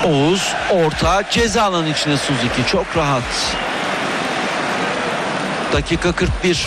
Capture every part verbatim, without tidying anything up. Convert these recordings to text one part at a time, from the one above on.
Oğuz orta ceza alanı içine Suzuki çok rahat. Dakika kırk bir.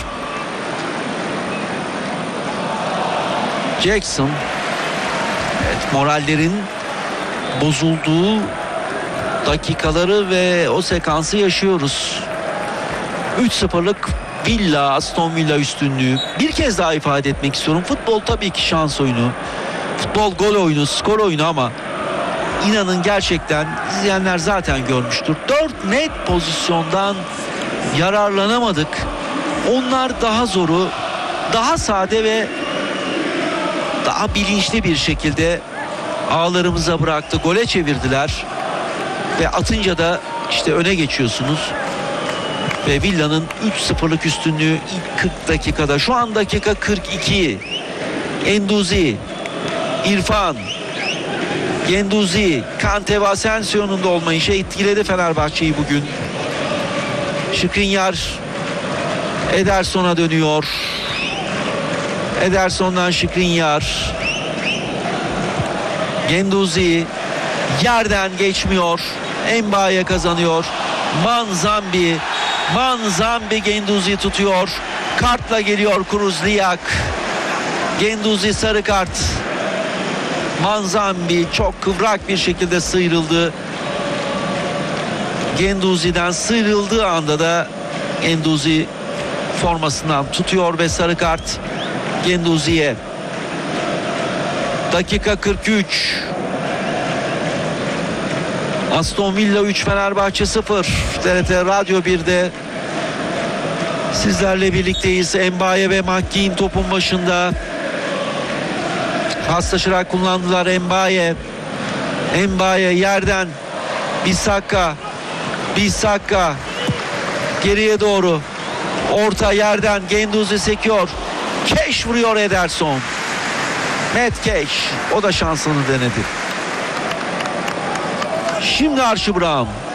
Jackson. Evet, morallerin bozulduğu dakikaları ve o sekansı yaşıyoruz. üç sıfırlık Villa, Aston Villa üstünlüğü. Bir kez daha ifade etmek istiyorum. Futbol tabii ki şans oyunu. Futbol gol oyunu, skor oyunu ama inanın gerçekten izleyenler zaten görmüştür. Dört net pozisyondan yararlanamadık. Onlar daha zoru, daha sade ve daha bilinçli bir şekilde ağlarımıza bıraktı. Gole çevirdiler. Ve atınca da işte öne geçiyorsunuz. Ve Villa'nın üç sıfırlık üstünlüğü ilk kırk dakikada. Şu an dakika kırk iki. Enduzi, İrfan, Genduzi, Kante ve Asensio'nun da olmayışı etkiledi Fenerbahçe'yi bugün. Skriniar Ederson'a dönüyor. Ederson'dan Skriniar. Genduzi yerden geçmiyor. Mba'ya kazanıyor. Manzambi. Manzambi Genduzi tutuyor. Kartla geliyor Kruzliak. Genduzi sarı kart. Manzambi çok kıvrak bir şekilde sıyrıldı. Genduzi'den sıyrıldığı anda da Genduzi formasından tutuyor ve sarı kart Genduzi'ye. Dakika kırk üç. Aston Villa üç, Fenerbahçe sıfır. T R T Radyo bir'de sizlerle birlikteyiz. Mbaye ve McGinn topun başında. Paslaşarak kullandılar. Mbaye. Mbaye yerden. Bissaka. Bissaka. Geriye doğru. Orta yerden. Genduzi sekiyor. Keş vuruyor Ederson. Matt Keş. O da şansını denedi. Şimdi Archie Brown.